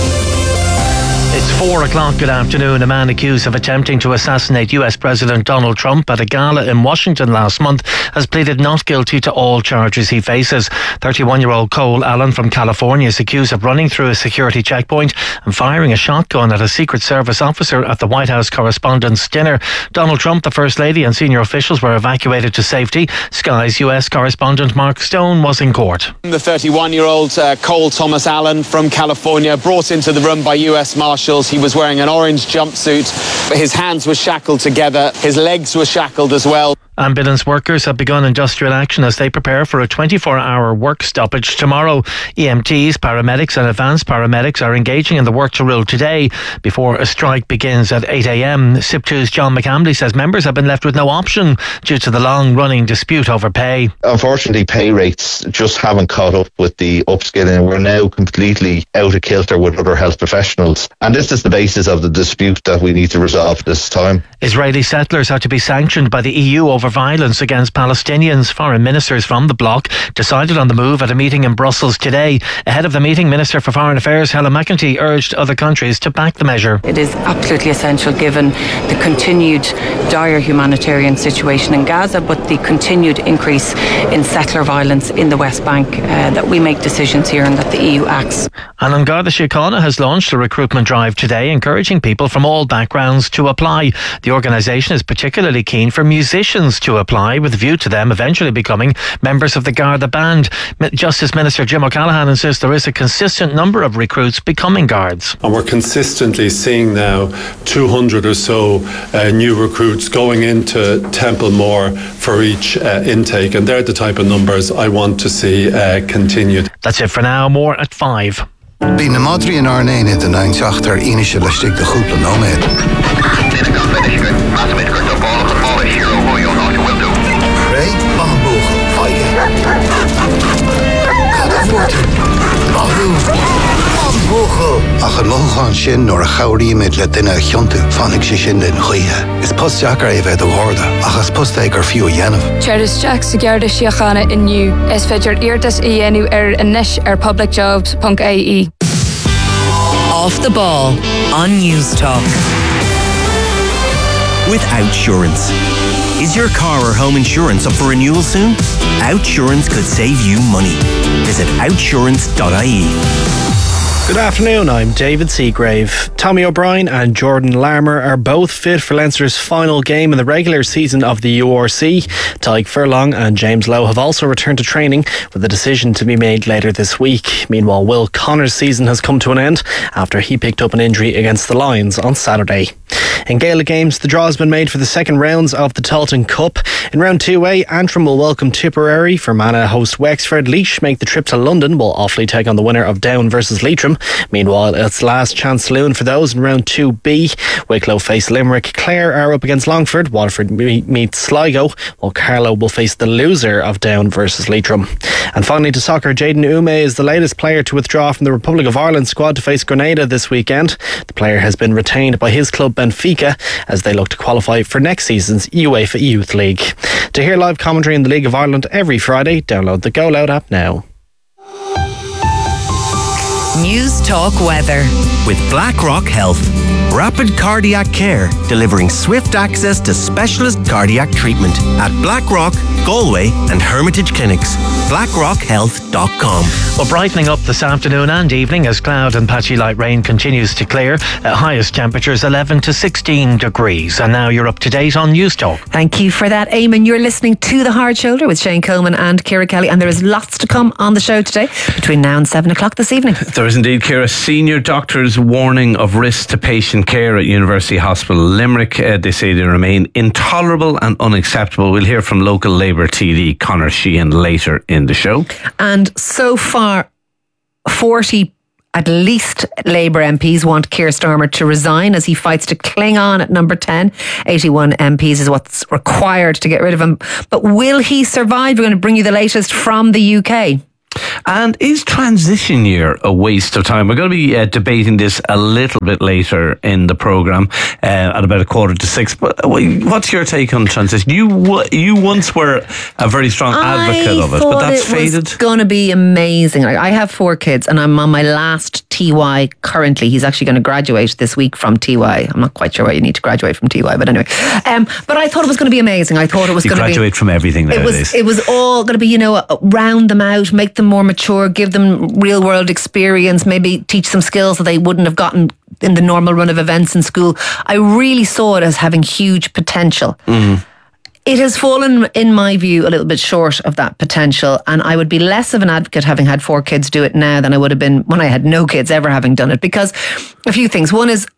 It's four o'clock. Good afternoon. A man accused of attempting to assassinate U S President Donald Trump at a gala in Washington last month has pleaded not guilty to all charges he faces. thirty-one-year-old Cole Allen from California is accused of running through a security checkpoint and firing a shotgun at a Secret Service officer at the White House Correspondents' Dinner. Donald Trump, the First Lady and senior officials were evacuated to safety. Sky's U S correspondent Mark Stone was in court. The thirty-one-year-old uh, Cole Thomas Allen from California, brought into the room by U S Marshals. He was wearing an orange jumpsuit. His hands were shackled together. His legs were shackled as well. Ambulance workers have begun industrial action as they prepare for a twenty-four hour work stoppage tomorrow. E M Ts, paramedics and advanced paramedics are engaging in the work to rule today before a strike begins at eight a.m. S I P two's John McCambly says members have been left with no option due to the long-running dispute over pay. Unfortunately, pay rates just haven't caught up with the upskilling. We're now completely out of kilter with other health professionals. And this is the basis of the dispute that we need to resolve this time. Israeli settlers are to be sanctioned by the E U over violence against Palestinians. Foreign ministers from the bloc decided on the move at a meeting in Brussels today. Ahead of the meeting, Minister for Foreign Affairs Helen McEntee urged other countries to back the measure. It is absolutely essential given the continued dire humanitarian situation in Gaza, but the continued increase in settler violence in the West Bank, uh, that we make decisions here and that the E U acts. And An Garda Síochána has launched a recruitment drive today, encouraging people from all backgrounds to apply. The organisation is particularly keen for musicians to apply, with a view to them eventually becoming members of the Garda Band. Justice Minister Jim O'Callaghan insists there is a consistent number of recruits becoming guards. And we're consistently seeing now two hundred or so uh, new recruits going into Templemore for each uh, intake, and they're the type of numbers I want to see uh, continued. That's it for now. More at five. Bí na Madri in Arnain in the nine Chachter Inisha Lastig the Hoopla Nomad. Pray, Bamboog, Fire. Kadavoorten, Bahu, Bamboogel. Ach, een logan shin nor a chawri met Latina Hjontu, Fanik Shishin den Goya. Is post Jacker even de Horda, ach, as post Eker Few Yanov. Charis Jack Sigarda Shiachana in New, es Fedger Irtas Ienu er Anish er Public Jobs, Punk A E. Off the ball on News Talk. With Outsurance. Is your car or home insurance up for renewal soon? Outsurance could save you money. Visit outsurance dot I E. Good afternoon, I'm David Seagrave. Tommy O'Brien and Jordan Larmour are both fit for Leinster's final game in the regular season of the U R C. Tyke Furlong and James Lowe have also returned to training, with a decision to be made later this week. Meanwhile, Will Connor's season has come to an end after he picked up an injury against the Lions on Saturday. In Gaelic games, the draw has been made for the second rounds of the Tailteann Cup. In round two A, Antrim will welcome Tipperary. Fermanagh host Wexford. Laois make the trip to London, while Offaly take on the winner of Down versus Leitrim. Meanwhile, it's last chance saloon for those in round two B. Wicklow face Limerick. Clare are up against Longford. Waterford meets Sligo, while Carlow will face the loser of Down versus Leitrim. And finally to soccer, Jayden Ume is the latest player to withdraw from the Republic of Ireland squad to face Grenada this weekend. The player has been retained by his club Benfica as they look to qualify for next season's UEFA Youth League. To hear live commentary in the League of Ireland every Friday, download the Go Loud app now. News Talk weather with BlackRock Health. Rapid Cardiac Care, delivering swift access to specialist cardiac treatment at Blackrock, Galway and Hermitage Clinics. blackrock health dot com. Well, brightening up this afternoon and evening as cloud and patchy light rain continues to clear. Uh, highest temperatures eleven to sixteen degrees. And now you're up to date on News Talk. Thank you for that, Eamon. You're listening to The Hard Shoulder with Shane Coleman and Ciara Kelly, and there is lots to come on the show today between now and seven o'clock this evening. There is indeed, Ciara. Senior doctors warning of risks to patient care at University Hospital Limerick. Uh, they say they remain intolerable and unacceptable. We'll hear from local Labour T D Conor Sheehan later in the show. And so far, forty at least Labour M Ps want Keir Starmer to resign as he fights to cling on at number ten. eighty-one M Ps is what's required to get rid of him. But will he survive? We're going to bring you the latest from the U K. And is transition year a waste of time? We're going to be uh, debating this a little bit later in the programme uh, at about a quarter to six. But what's your take on transition? You w- you once were a very strong advocate I of it, but that's it faded. It's going to be amazing. Like, I have four kids and I'm on my last T Y currently. He's actually going to graduate this week from T Y. I'm not quite sure why you need to graduate from T Y, but anyway. Um, but I thought it was going to be amazing. I thought it was you going to be... graduate from everything nowadays. It was, it was all going to be, you know, round them out, make them more mature, give them real world experience, maybe teach them skills that they wouldn't have gotten in the normal run of events in school. I really saw it as having huge potential. Mm. It has fallen, in my view, a little bit short of that potential, and I would be less of an advocate having had four kids do it now than I would have been when I had no kids ever having done it, because a few things. One is,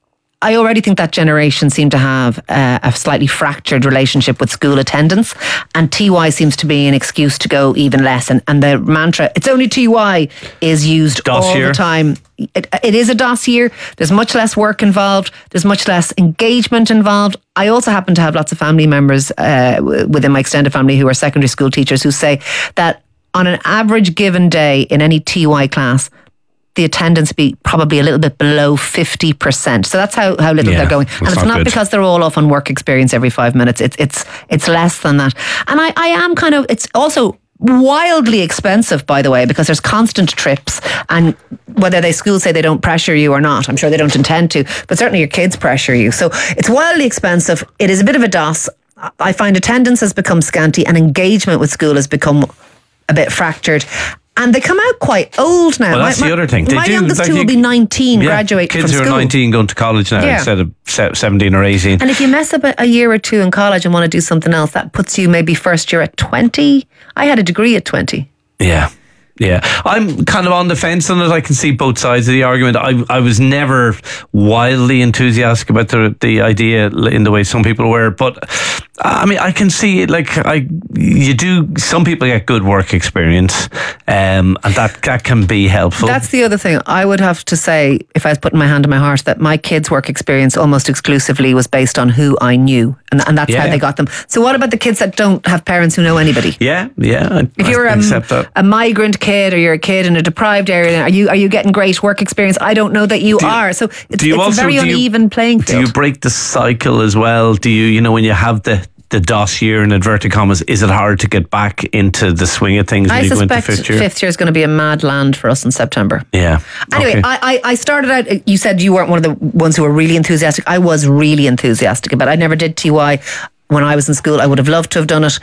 I already think that generation seemed to have uh, a slightly fractured relationship with school attendance, and T Y seems to be an excuse to go even less. And, and the mantra, it's only T Y, is used dossier. all the time. It, it is a dossier. There's much less work involved. There's much less engagement involved. I also happen to have lots of family members uh, within my extended family who are secondary school teachers who say that on an average given day in any T Y class, the attendance be probably a little bit below fifty percent. So that's how, how little yeah, they're going. And it's not, not because they're all off on work experience every five minutes. It's it's it's less than that. And I, I am kind of, it's also wildly expensive, by the way, because there's constant trips, and whether they schools say they don't pressure you or not, I'm sure they don't intend to, but certainly your kids pressure you. So it's wildly expensive. It is a bit of a D O S. I find attendance has become scanty and engagement with school has become a bit fractured. And they come out quite old now. Well, that's my, the other thing. They my do, youngest like two you, will be nineteen, yeah, graduate kids from school. Kids who are nineteen going to college now, yeah, instead of seventeen or eighteen. And if you mess up a, a year or two in college and want to do something else, that puts you maybe first year at twenty. I had a degree at twenty. Yeah. Yeah, I'm kind of on the fence on it. I can see both sides of the argument. I I was never wildly enthusiastic about the the idea in the way some people were, but I mean, I can see it. Like, I you do. Some people get good work experience, um, and that that can be helpful. That's the other thing. I would have to say, if I was putting my hand on my heart, that my kids' work experience almost exclusively was based on who I knew, and and that's yeah. how they got them. So, what about the kids that don't have parents who know anybody? Yeah, yeah. I, if you're I a, accept that. a migrant kid, or you're a kid in a deprived area, are you are you getting great work experience? I don't know that you, you are. So it's, it's also, a very uneven you, playing field. Do you break the cycle as well? Do you, you know, when you have the the D O S year in inverted commas, is it hard to get back into the swing of things when I you go into suspect fifth year? fifth year is going to be a mad land for us in September. Yeah. Anyway, okay. I, I I started out, you said you weren't one of the ones who were really enthusiastic. I was really enthusiastic about it. I never did T Y when I was in school. I would have loved to have done it.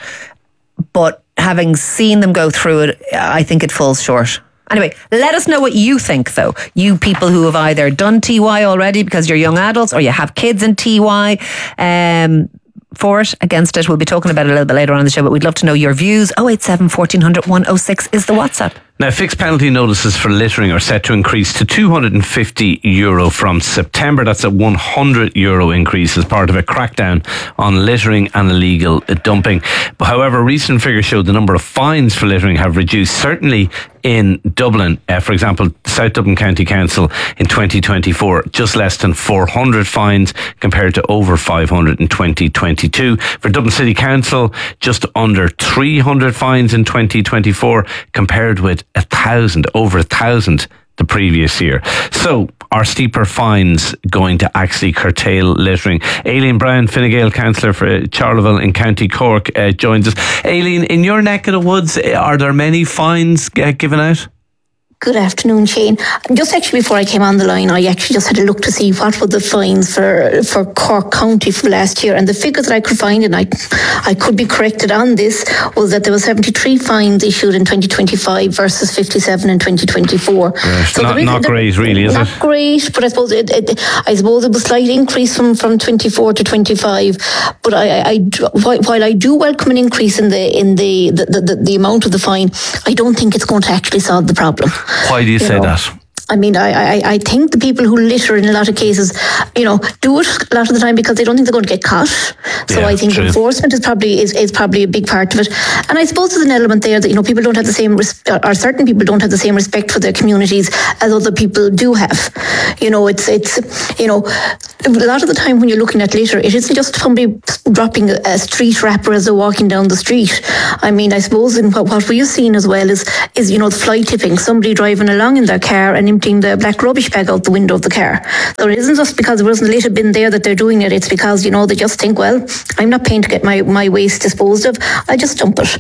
But having seen them go through it, I think it falls short. Anyway, let us know what you think, though. You people who have either done T Y already because you're young adults, or you have kids in T Y. Um... For it, against it. We'll be talking about it a little bit later on in the show, but we'd love to know your views. oh eight seven, fourteen hundred, one oh six is the WhatsApp. Now, fixed penalty notices for littering are set to increase to two hundred fifty euro from September. That's a one hundred euro increase as part of a crackdown on littering and illegal dumping. But however, recent figures show the number of fines for littering have reduced, certainly in Dublin. Uh, for example, South Dublin County Council in twenty twenty-four, just less than four hundred fines compared to over five hundred in twenty twenty-two. For Dublin City Council, just under three hundred fines in twenty twenty-four compared with a thousand, over a thousand the previous year. So, are steeper fines going to actually curtail littering? Aileen Brown, Fine Gael councillor for Charleville in County Cork, uh, joins us. Aileen, in your neck of the woods, are there many fines uh, given out? Good afternoon, Shane. Just actually before I came on the line, I actually just had a look to see what were the fines for for Cork County for last year, and the figure that I could find, and I I could be corrected on this, was that there were seventy-three fines issued in twenty twenty-five versus fifty-seven in twenty twenty-four. Yes, so not, is, not great, really, is not it? Not great, but I suppose it, it, I suppose it was a slight increase from, from twenty-four to twenty-five. But I, I, I while I do welcome an increase in the in the the, the, the, the amount of the fine, I don't think it's going to actually solve the problem. Why do you, you say know? that? I mean, I, I I think the people who litter in a lot of cases, you know, do it a lot of the time because they don't think they're going to get caught. So yeah, I think true. enforcement is probably is, is probably a big part of it. And I suppose there's an element there that, you know, people don't have the same, res- or certain people don't have the same respect for their communities as other people do have. You know, it's, it's you know, a lot of the time when you're looking at litter, it isn't just somebody dropping a, a street wrapper as they're walking down the street. I mean, I suppose in what, what we've seen as well is, is, you know, the fly tipping, somebody driving along in their car and emptying the black rubbish bag out the window of the car. So it isn't just because there wasn't a litter bin there that they're doing it. It's because, you know, they just think, well, I'm not paying to get my, my waste disposed of. I just dump it.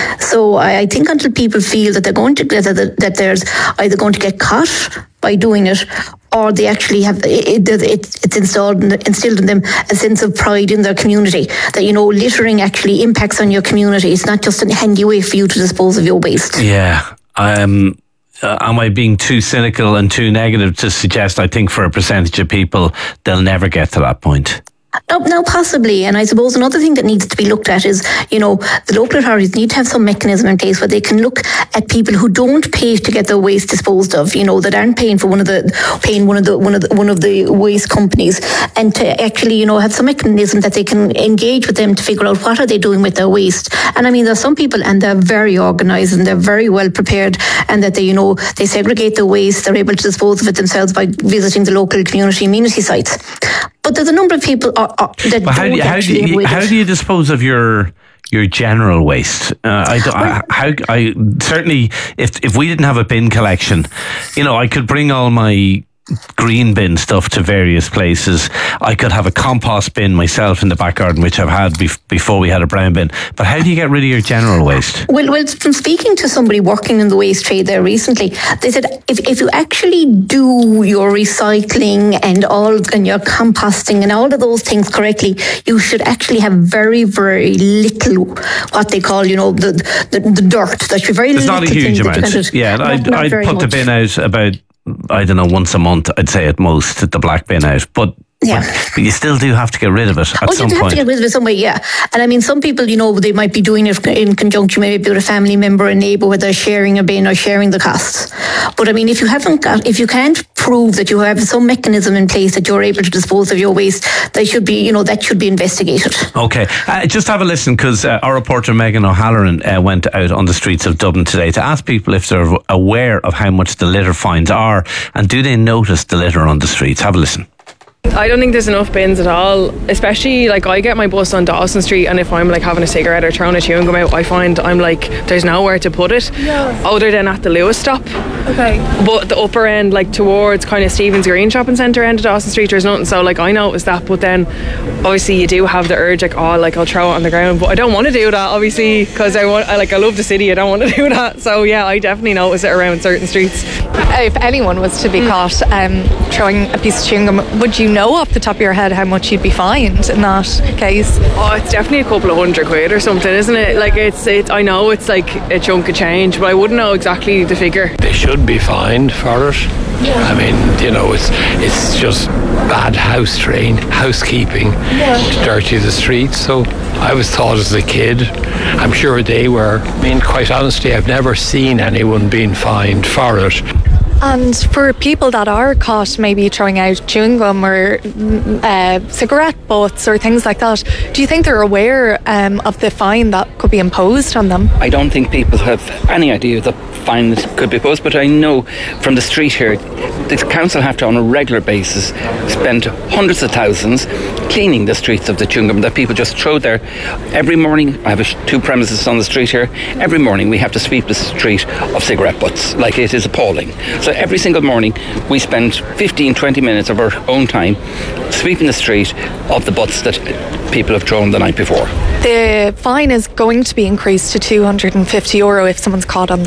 So I, I think until people feel that they're going to that, that there's either going to get caught by doing it, or they actually have it, it, it, it's installed in, instilled in them a sense of pride in their community, that, you know, littering actually impacts on your community. It's not just a handy way for you to dispose of your waste. Yeah. Um Uh, am I being too cynical and too negative to suggest I think for a percentage of people they'll never get to that point? No, no, possibly. And I suppose another thing that needs to be looked at is, you know, the local authorities need to have some mechanism in place where they can look at people who don't pay to get their waste disposed of, you know, that aren't paying for one of the paying one of the one of the one of the waste companies, and to actually, you know, have some mechanism that they can engage with them to figure out what are they doing with their waste. And I mean, there's some people, and they're very organised and they're very well prepared, and that they, you know, they segregate the waste, they're able to dispose of it themselves by visiting the local community amenity sites. But there's a number of people are, are, that but how don't do you, how actually do you, avoid how it. do you dispose of your your general waste? Uh, I, don't, I, how, I certainly, if if we didn't have a bin collection, you know, I could bring all my green bin stuff to various places. I could have a compost bin myself in the back garden, which I've had bef- before we had a brown bin. But how do you get rid of your general waste? Well, well, from speaking to somebody working in the waste trade there recently, they said if, if you actually do your recycling and all and your composting and all of those things correctly, you should actually have very, very little what they call, you know, the the, the dirt. That should be very It's little. not a huge amount. Yeah, not, I'd, not I'd put much. the bin out about, I don't know, once a month, I'd say at most, the black bin out. But, yeah. but, but you still do have to get rid of it at oh, some you have point. to get rid of it some way, yeah. And I mean, some people, you know, they might be doing it in conjunction maybe with a family member, a neighbour, where they're sharing a bin or sharing the costs. But I mean, if you haven't got, if you can't prove that you have some mechanism in place that you're able to dispose of your waste, they should be, you know, that should be investigated. Okay, uh, just have a listen, because uh, our reporter Megan O'Halloran uh, went out on the streets of Dublin today to ask people if they're aware of how much the litter fines are, and do they notice the litter on the streets. Have a listen. I don't think there's enough bins at all, especially like I get my bus on Dawson Street, and if I'm like having a cigarette or throwing a chewing gum out, I find I'm like there's nowhere to put it yeah. other than at the Lewis stop. Okay. But the upper end, like towards kind of Stephen's Green shopping centre end of Dawson Street, there's nothing. So like I noticed that, but then obviously you do have the urge like, oh, like I'll throw it on the ground, but I don't want to do that obviously, because I want I, like I love the city, I don't want to do that. So yeah, I definitely notice it around certain streets. If anyone was to be mm. caught um, throwing a piece of chewing gum, would you know off the top of your head how much you'd be fined in that case? Oh, it's definitely a couple of hundred quid or something, isn't it? Like it's, it, I know it's like a chunk of change, but I wouldn't know exactly the figure. They should be fined for it. Yeah. I mean, you know, it's it's just bad house train, housekeeping, yeah. to dirty the streets. So I was taught as a kid, I'm sure they were. I mean, quite honestly, I've never seen anyone being fined for it. And for people that are caught maybe throwing out chewing gum or uh, cigarette butts or things like that, do you think they're aware um, of the fine that could be imposed on them? I don't think people have any idea the fine that could be imposed, but I know from the street here, the council have to on a regular basis spend hundreds of thousands cleaning the streets of the chewing gum that people just throw there. Every morning, I have two premises on the street here, every morning we have to sweep the street of cigarette butts. Like, it is appalling. So every single morning we spend fifteen, twenty minutes of our own time sweeping the street of the butts that people have thrown the night before. The fine is going to be increased to two hundred fifty euro if someone's caught on the spot.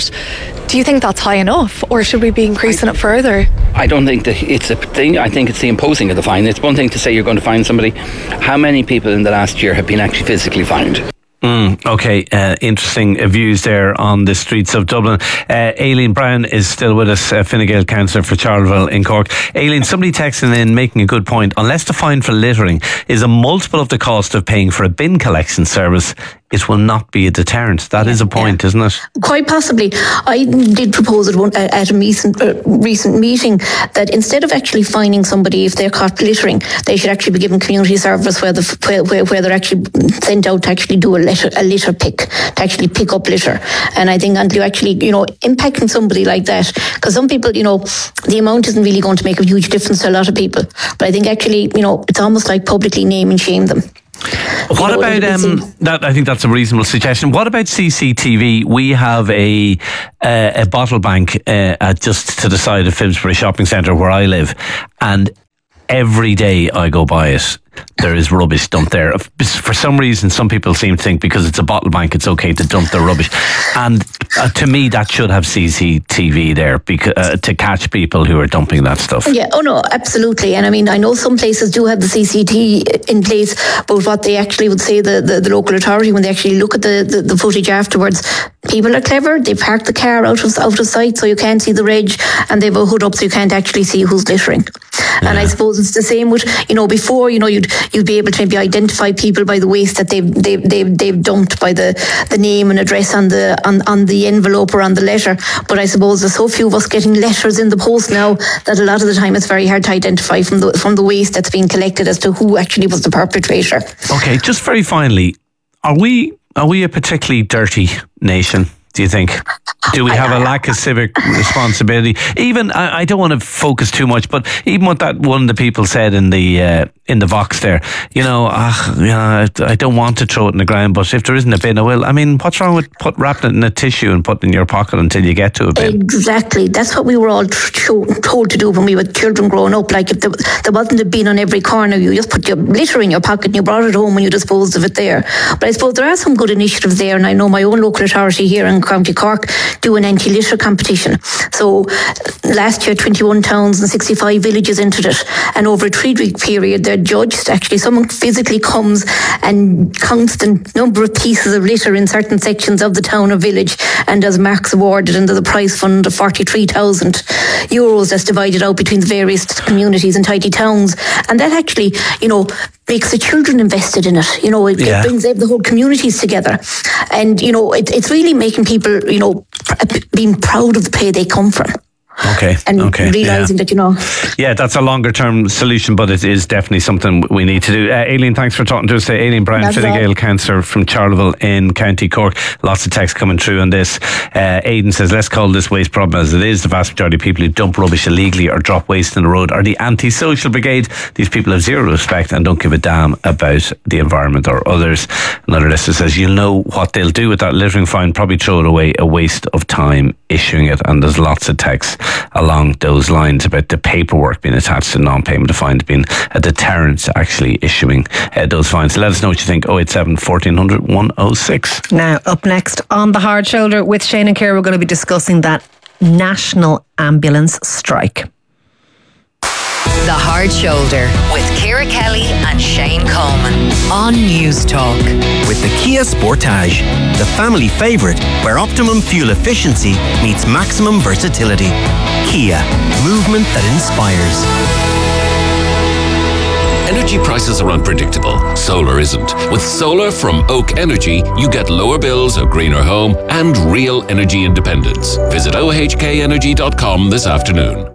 that. Do you think that's high enough, or should we be increasing it further? I don't think that it's a thing. I think it's the imposing of the fine. It's one thing to say you're going to fine somebody. How many people in the last year have been actually physically fined? Mm, okay, uh, interesting views there on the streets of Dublin. Uh, Aileen Brown is still with us, uh, Fine Gael councillor for Charleville in Cork. Aileen, somebody texting in making a good point. Unless the fine for littering is a multiple of the cost of paying for a bin collection service, it will not be a deterrent. That yeah, is a point, yeah. isn't it? Quite possibly. I did propose at, one, at a recent, uh, recent meeting that instead of actually fining somebody if they're caught littering, they should actually be given community service where, the, where, where they're actually sent out to actually do a litter, a litter pick, to actually pick up litter. And I think until you actually, you know, impacting somebody like that, because some people, you know, the amount isn't really going to make a huge difference to a lot of people. But I think actually, you know, it's almost like publicly name and shame them. What you know, about um, that? I think that's a reasonable suggestion. What about C C T V? We have a uh, a bottle bank uh, at just to the side of Phibsbury Shopping Centre where I live, and every day I go by it, there is rubbish dumped there. For some reason, some people seem to think because it's a bottle bank, it's okay to dump the rubbish. And uh, to me, that should have C C T V there because, uh, to catch people who are dumping that stuff. Yeah, oh no, absolutely. And I mean, I know some places do have the C C T V in place, but what they actually would say, the, the, the local authority, when they actually look at the, the, the footage afterwards, people are clever. They park the car out of out of sight so you can't see the reg, and they have a hood up so you can't actually see who's littering. Yeah. And I suppose it's the same with, you know, before, you know, you'd you'd be able to maybe identify people by the waste that they've they've they've, they've dumped, by the, the name and address on the on, on the envelope or on the letter. But I suppose there's so few of us getting letters in the post now that a lot of the time it's very hard to identify from the from the waste that's being collected as to who actually was the perpetrator. Okay, just very finally, are we are we a particularly dirty nation, do you think? Do we have a lack of civic responsibility? Even, I, I don't want to focus too much, but even what that one of the people said in the uh, in the Vox there, you know, uh, you know, I don't want to throw it in the ground, but if there isn't a bin, I will. I mean, what's wrong with put wrapping it in a tissue and putting it in your pocket until you get to a bin? Exactly. That's what we were all told to do when we were children growing up. Like, if there, there wasn't a bin on every corner, you just put your litter in your pocket and you brought it home and you disposed of it there. But I suppose there are some good initiatives there, and I know my own local authority here in County Cork do an anti-litter competition. So last year, twenty-one towns and sixty-five villages entered it, and over a three-week period, they're judged. Actually, someone physically comes and counts the number of pieces of litter in certain sections of the town or village, and there's marks awarded, and there's a prize fund of forty-three thousand euros that's divided out between the various communities and tidy towns. And that actually, you know, makes the children invested in it. You know, it, yeah. it brings the whole communities together. And, you know, it, it's really making people, you know, being proud of the place they come from. Okay. And okay. realising yeah. that, you know. Yeah, that's a longer term solution, but it is definitely something we need to do. Uh, Aileen, thanks for talking to us today. Aileen Brown, Fine Gael councillor from Charleville in County Cork. Lots of text coming through on this. Uh, Aidan says, let's call this waste problem as it is. The vast majority of people who dump rubbish illegally or drop waste in the road are the anti-social brigade. These people have zero respect and don't give a damn about the environment or others. Another listener says, you'll know what they'll do with that littering fine, probably throw it away, a waste of time issuing it. And there's lots of texts along those lines about the paperwork being attached to non-payment of fines being a deterrent to actually issuing uh, those fines. Let us know what you think. oh eight seven, fourteen hundred, one oh six. Now, up next on The Hard Shoulder with Shane and Ciara, we're going to be discussing that national ambulance strike. The Hard Shoulder with Ciara Kelly and Shane Coleman on News Talk. With the Kia Sportage, the family favourite where optimum fuel efficiency meets maximum versatility. Kia, movement that inspires. Energy prices are unpredictable. Solar isn't. With solar from Oak Energy, you get lower bills, a greener home, and real energy independence. Visit O H K energy dot com this afternoon.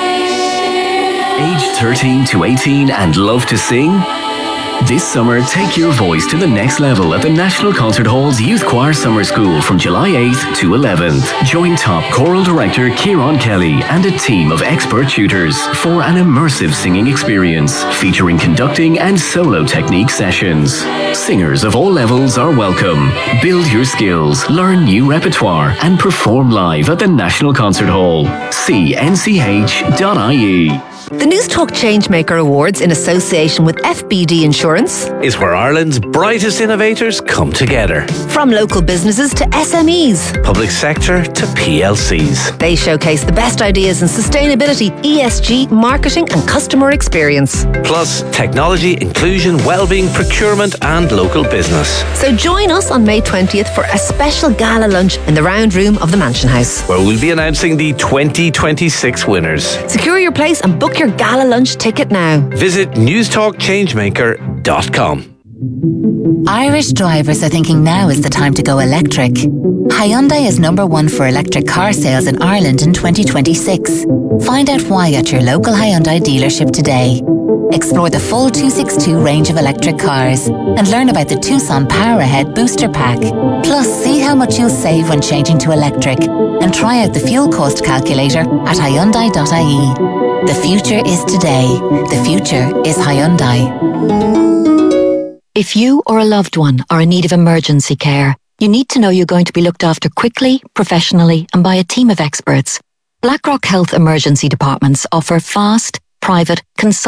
Age thirteen to eighteen and love to sing? This summer, take your voice to the next level at the National Concert Hall's Youth Choir Summer School from July eighth to eleventh. Join top choral director Kieran Kelly and a team of expert tutors for an immersive singing experience featuring conducting and solo technique sessions. Singers of all levels are welcome. Build your skills, learn new repertoire and perform live at the National Concert Hall. See N C H dot I E. The News Talk Changemaker Awards, in association with F B D Insurance, is where Ireland's brightest innovators come together. From local businesses to S M Es, public sector to P L Cs. They showcase the best ideas in sustainability, E S G, marketing and customer experience. Plus technology, inclusion, wellbeing, procurement and local business. So join us on May twentieth for a special gala lunch in the round room of the Mansion House, where we'll be announcing the twenty twenty-six winners. Secure your place and book your gala lunch ticket now. Visit newstalk changemaker dot com. Irish drivers are thinking now is the time to go electric. Hyundai is number one for electric car sales in Ireland in twenty twenty-six. Find out why at your local Hyundai dealership today. Explore the full two sixty-two range of electric cars and learn about the Tucson Power Ahead Booster Pack. Plus, see how much you'll save when changing to electric and try out the fuel cost calculator at hyundai dot I E. The future is today. The future is Hyundai. If you or a loved one are in need of emergency care, you need to know you're going to be looked after quickly, professionally, and by a team of experts. BlackRock Health Emergency Departments offer fast, private, consult